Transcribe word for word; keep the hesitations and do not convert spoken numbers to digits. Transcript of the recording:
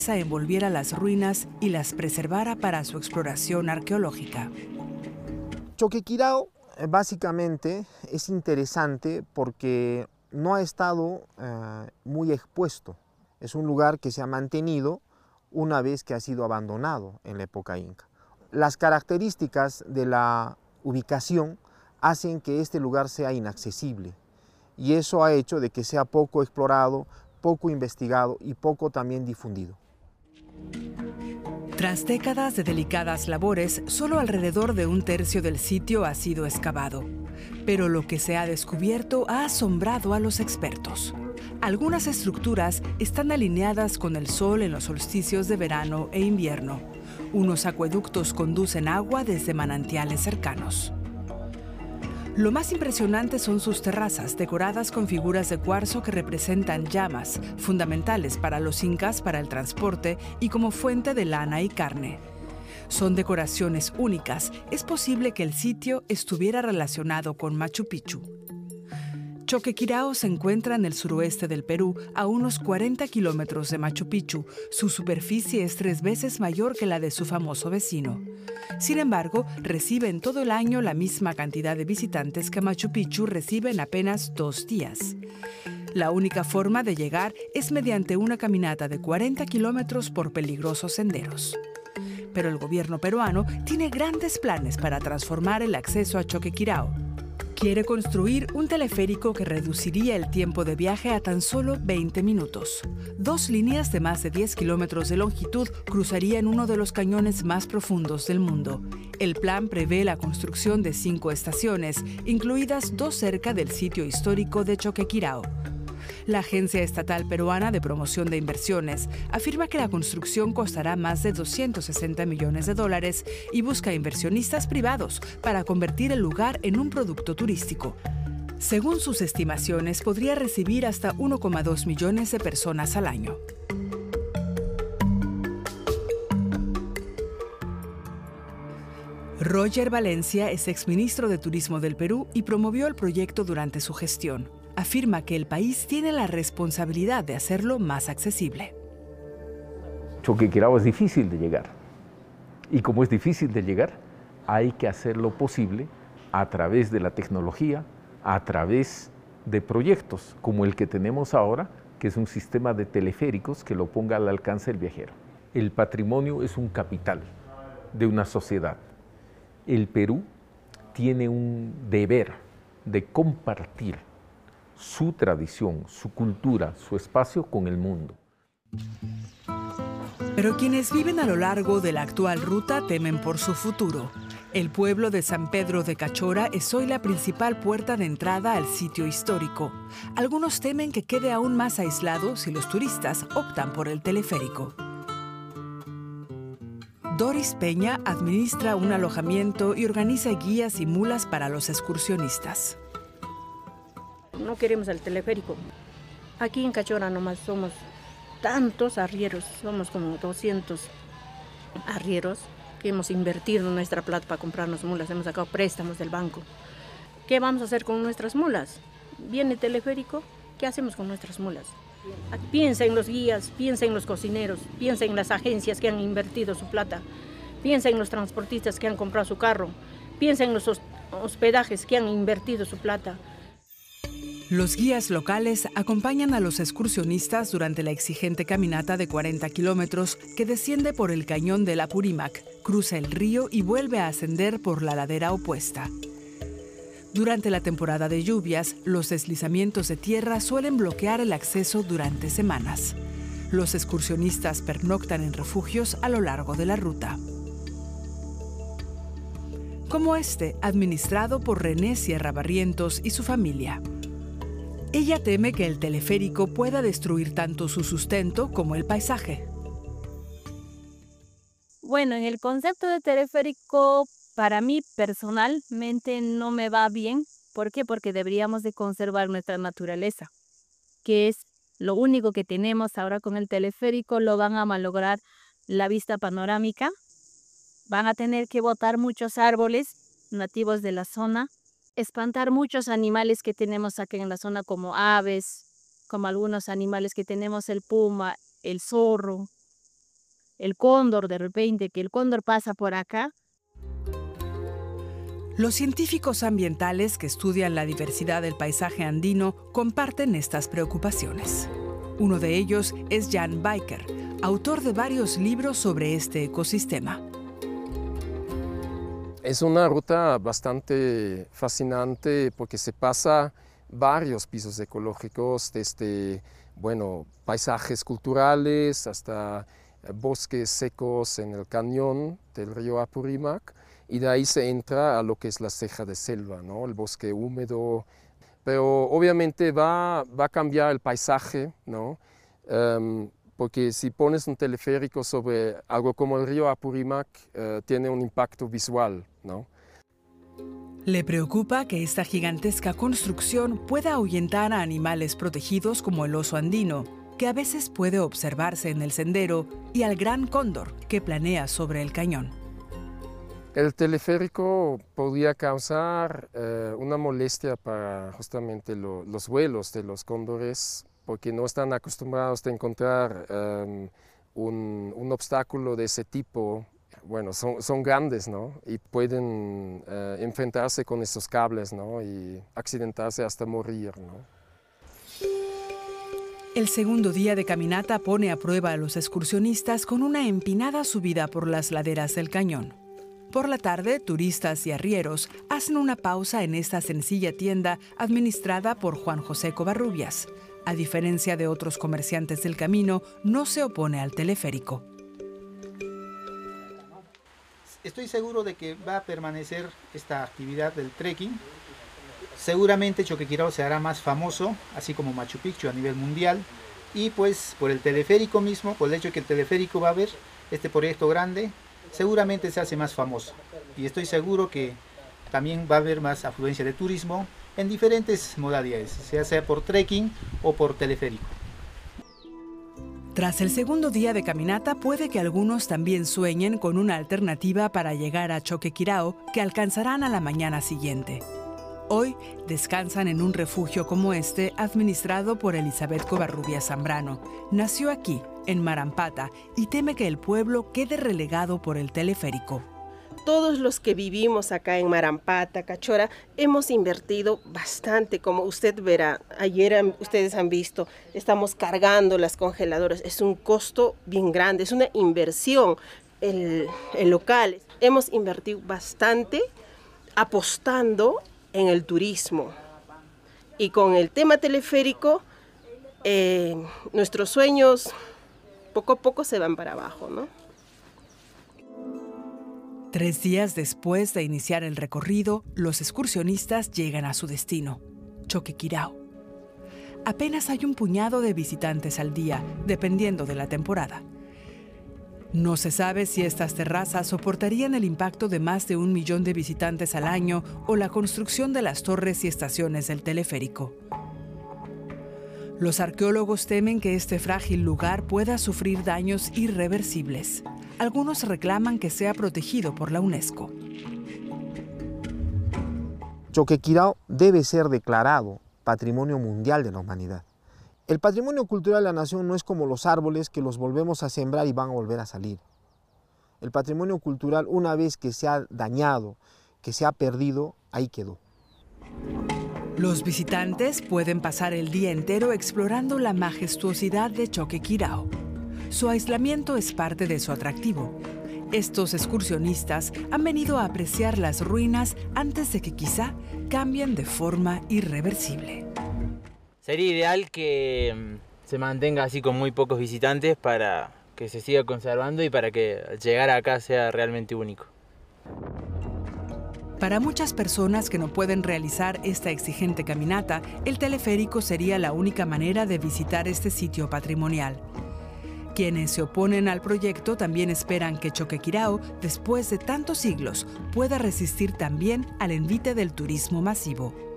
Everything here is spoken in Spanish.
envolviera las ruinas y las preservara para su exploración arqueológica. Choquequirao eh, básicamente es interesante porque no ha estado eh, muy expuesto. Es un lugar que se ha mantenido una vez que ha sido abandonado en la época inca. Las características de la ubicación hacen que este lugar sea inaccesible y eso ha hecho de que sea poco explorado, poco investigado y poco también difundido. Tras décadas de delicadas labores, solo alrededor de un tercio del sitio ha sido excavado. Pero lo que se ha descubierto ha asombrado a los expertos. Algunas estructuras están alineadas con el sol en los solsticios de verano e invierno. Unos acueductos conducen agua desde manantiales cercanos. Lo más impresionante son sus terrazas, decoradas con figuras de cuarzo que representan llamas, fundamentales para los incas para el transporte y como fuente de lana y carne. Son decoraciones únicas. Es posible que el sitio estuviera relacionado con Machu Picchu. Choquequirao se encuentra en el suroeste del Perú, a unos cuarenta kilómetros de Machu Picchu. Su superficie es tres veces mayor que la de su famoso vecino. Sin embargo, recibe en todo el año la misma cantidad de visitantes que Machu Picchu recibe en apenas dos días. La única forma de llegar es mediante una caminata de cuarenta kilómetros por peligrosos senderos. Pero el gobierno peruano tiene grandes planes para transformar el acceso a Choquequirao. Quiere construir un teleférico que reduciría el tiempo de viaje a tan solo veinte minutos. Dos líneas de más de diez kilómetros de longitud cruzarían uno de los cañones más profundos del mundo. El plan prevé la construcción de cinco estaciones, incluidas dos cerca del sitio histórico de Choquequirao. La Agencia Estatal Peruana de Promoción de Inversiones afirma que la construcción costará más de doscientos sesenta millones de dólares y busca inversionistas privados para convertir el lugar en un producto turístico. Según sus estimaciones, podría recibir hasta uno coma dos millones de personas al año. Roger Valencia es exministro de Turismo del Perú y promovió el proyecto durante su gestión. Afirma que el país tiene la responsabilidad de hacerlo más accesible. Choquequirao es difícil de llegar y como es difícil de llegar, hay que hacer lo posible a través de la tecnología, a través de proyectos como el que tenemos ahora, que es un sistema de teleféricos que lo ponga al alcance del viajero. El patrimonio es un capital de una sociedad. El Perú tiene un deber de compartir su tradición, su cultura, su espacio con el mundo. Pero quienes viven a lo largo de la actual ruta temen por su futuro. El pueblo de San Pedro de Cachora es hoy la principal puerta de entrada al sitio histórico. Algunos temen que quede aún más aislado si los turistas optan por el teleférico. Doris Peña administra un alojamiento y organiza guías y mulas para los excursionistas. No queremos el teleférico. Aquí en Cachora nomás somos tantos arrieros, somos como doscientos arrieros que hemos invertido nuestra plata para comprarnos mulas, hemos sacado préstamos del banco. ¿Qué vamos a hacer con nuestras mulas? Viene el teleférico, ¿qué hacemos con nuestras mulas? Piensa en los guías, piensa en los cocineros, piensa en las agencias que han invertido su plata, piensa en los transportistas que han comprado su carro, piensa en los hospedajes que han invertido su plata. Los guías locales acompañan a los excursionistas durante la exigente caminata de cuarenta kilómetros que desciende por el cañón del Apurímac, cruza el río y vuelve a ascender por la ladera opuesta. Durante la temporada de lluvias, los deslizamientos de tierra suelen bloquear el acceso durante semanas. Los excursionistas pernoctan en refugios a lo largo de la ruta. Como este, administrado por René Sierra Barrientos y su familia. Ella teme que el teleférico pueda destruir tanto su sustento como el paisaje. Bueno, en el concepto de teleférico, para mí personalmente no me va bien. ¿Por qué? Porque deberíamos de conservar nuestra naturaleza, que es lo único que tenemos ahora con el teleférico. Lo van a malograr la vista panorámica. Van a tener que botar muchos árboles nativos de la zona, espantar muchos animales que tenemos aquí en la zona, como aves, como algunos animales que tenemos, el puma, el zorro. el cóndor de repente, que el cóndor pasa por acá. Los científicos ambientales que estudian la diversidad del paisaje andino comparten estas preocupaciones. Uno de ellos es Jan Biker, autor de varios libros sobre este ecosistema. Es una ruta bastante fascinante porque se pasa varios pisos ecológicos, desde bueno, paisajes culturales hasta bosques secos en el cañón del río Apurímac, y de ahí se entra a lo que es la ceja de selva, ¿no? El bosque húmedo, pero obviamente va, va a cambiar el paisaje, ¿no? Um, porque si pones un teleférico sobre algo como el río Apurímac, uh, tiene un impacto visual, ¿no? Le preocupa que esta gigantesca construcción pueda ahuyentar a animales protegidos como el oso andino, que a veces puede observarse en el sendero, y al gran cóndor que planea sobre el cañón. El teleférico podría causar uh, una molestia para justamente lo, los vuelos de los cóndores, porque no están acostumbrados a encontrar um, un, un obstáculo de ese tipo. Bueno, son, son grandes, ¿no? Y pueden uh, enfrentarse con esos cables, ¿no? Y accidentarse hasta morir, ¿no? El segundo día de caminata pone a prueba a los excursionistas con una empinada subida por las laderas del cañón. Por la tarde, turistas y arrieros hacen una pausa en esta sencilla tienda administrada por Juan José Covarrubias. A diferencia de otros comerciantes del camino, no se opone al teleférico. Estoy seguro de que va a permanecer esta actividad del trekking. Seguramente Choquequirao se hará más famoso, así como Machu Picchu a nivel mundial. Y pues por el teleférico mismo, por el hecho de que el teleférico va a haber este proyecto grande, seguramente se hace más famoso. Y estoy seguro que también va a haber más afluencia de turismo en diferentes modalidades, sea sea por trekking o por teleférico. Tras el segundo día de caminata, puede que algunos también sueñen con una alternativa para llegar a Choquequirao que alcanzarán a la mañana siguiente. Hoy descansan en un refugio como este, administrado por Elizabeth Covarrubias Zambrano. Nació aquí, en Marampata, y teme que el pueblo quede relegado por el teleférico. Todos los que vivimos acá en Marampata, Cachora, hemos invertido bastante, como usted verá. Ayer ustedes han visto, estamos cargando las congeladoras. Es un costo bien grande, es una inversión. El, el local, hemos invertido bastante apostando en el turismo. Y con el tema teleférico, eh, nuestros sueños poco a poco se van para abajo, ¿no? Tres días después de iniciar el recorrido, los excursionistas llegan a su destino, Choquequirao. Apenas hay un puñado de visitantes al día, dependiendo de la temporada. No se sabe si estas terrazas soportarían el impacto de más de un millón de visitantes al año o la construcción de las torres y estaciones del teleférico. Los arqueólogos temen que este frágil lugar pueda sufrir daños irreversibles. Algunos reclaman que sea protegido por la UNESCO. Choquequirao debe ser declarado Patrimonio Mundial de la Humanidad. El patrimonio cultural de la nación no es como los árboles que los volvemos a sembrar y van a volver a salir. El patrimonio cultural, una vez que se ha dañado, que se ha perdido, ahí quedó. Los visitantes pueden pasar el día entero explorando la majestuosidad de Choquequirao. Su aislamiento es parte de su atractivo. Estos excursionistas han venido a apreciar las ruinas antes de que quizá cambien de forma irreversible. Sería ideal que se mantenga así con muy pocos visitantes para que se siga conservando y para que llegar acá sea realmente único. Para muchas personas que no pueden realizar esta exigente caminata, el teleférico sería la única manera de visitar este sitio patrimonial. Quienes se oponen al proyecto también esperan que Choquequirao, después de tantos siglos, pueda resistir también al envite del turismo masivo.